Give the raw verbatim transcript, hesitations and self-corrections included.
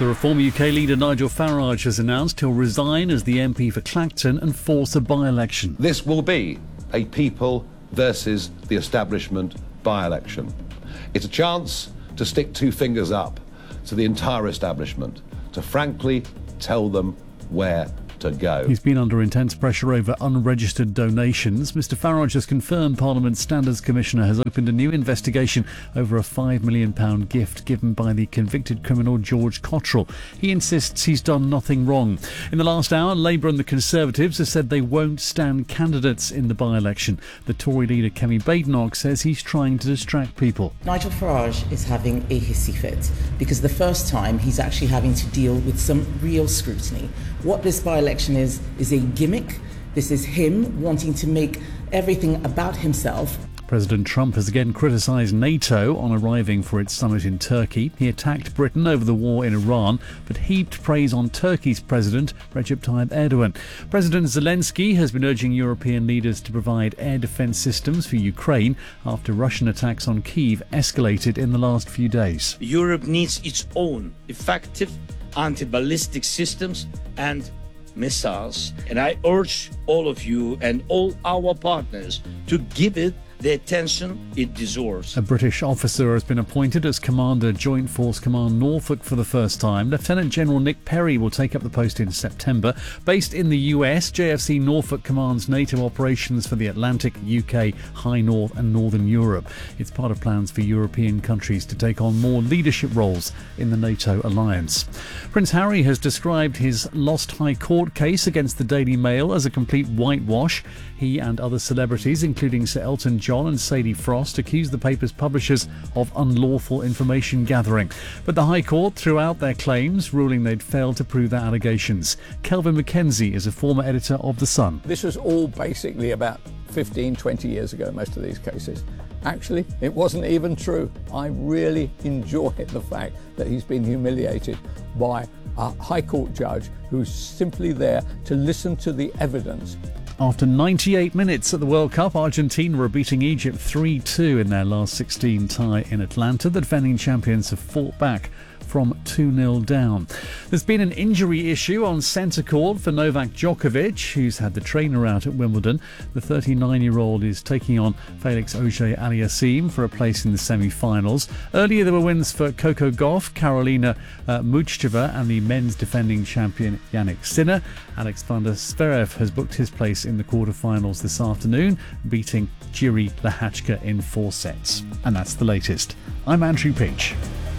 The Reform U K leader Nigel Farage has announced he'll resign as the M P for Clacton and force a by-election. This will be a people versus the establishment by-election. It's a chance to stick two fingers up to the entire establishment, to frankly tell them where to go. He's been under intense pressure over unregistered donations. Mr Farage has confirmed Parliament's Standards Commissioner has opened a new investigation over a five million pounds gift given by the convicted criminal George Cottrell. He insists he's done nothing wrong. In the last hour, Labour and the Conservatives have said they won't stand candidates in the by-election. The Tory leader Kemi Badenoch says he's trying to distract people. Nigel Farage is having a hissy fit because the first time he's actually having to deal with some real scrutiny. What this by-election is is a gimmick. This is him wanting to make everything about himself. President Trump has again criticised NATO on arriving for its summit in Turkey. He attacked Britain over the war in Iran, but heaped praise on Turkey's president, Recep Tayyip Erdogan. President Zelensky has been urging European leaders to provide air defence systems for Ukraine after Russian attacks on Kyiv escalated in the last few days. Europe needs its own effective anti-ballistic systems and missiles, and I urge all of you and all our partners to give it the attention it deserves. A British officer has been appointed as Commander Joint Force Command Norfolk for the first time. Lieutenant General Nick Perry will take up the post in September. Based in the U S, J F C Norfolk commands NATO operations for the Atlantic, U K, High North and Northern Europe. It's part of plans for European countries to take on more leadership roles in the NATO alliance. Prince Harry has described his lost High Court case against the Daily Mail as a complete whitewash. He and other celebrities, including Sir Elton John and Sadie Frost, accused the paper's publishers of unlawful information gathering. But the High Court threw out their claims, ruling they'd failed to prove their allegations. Kelvin Mackenzie is a former editor of The Sun. This was all basically about fifteen, twenty years ago, most of these cases. Actually, it wasn't even true. I really enjoy the fact that he's been humiliated by a High Court judge who's simply there to listen to the evidence. After ninety-eight minutes at the World Cup, Argentina are beating Egypt three two in their last sixteen tie in Atlanta. The defending champions have fought back from two nil down. There's been an injury issue on centre court for Novak Djokovic, who's had the trainer out at Wimbledon. The thirty-nine-year-old is taking on Felix Auger-Aliassime for a place in the semi-finals. Earlier there were wins for Coco Gauff, Karolina uh, Muchova and the men's defending champion Jannik Sinner. Alexander Zverev has booked his place in the quarter-finals this afternoon, beating Jiri Lehachka in four sets. And that's the latest. I'm Andrew Peach.